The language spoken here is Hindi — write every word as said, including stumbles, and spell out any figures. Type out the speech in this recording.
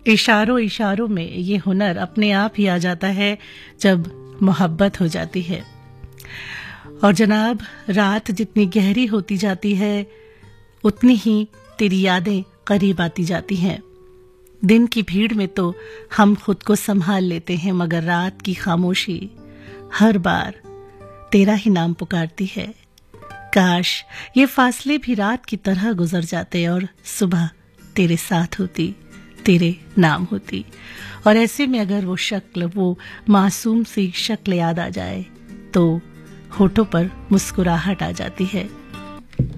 इशारों इशारों में ये हुनर अपने आप ही आ जाता है जब मोहब्बत हो जाती है। और जनाब, रात जितनी गहरी होती जाती है उतनी ही तेरी यादें करीब आती जाती हैं। दिन की भीड़ में तो हम खुद को संभाल लेते हैं, मगर रात की खामोशी हर बार तेरा ही नाम पुकारती है। काश ये फासले भी रात की तरह गुजर जाते और सुबह तेरे साथ होती, तेरे नाम होती। और ऐसे में अगर वो शक्ल, वो मासूम सी शक्ल याद आ जाए तो होठों पर मुस्कुराहट आ जाती है।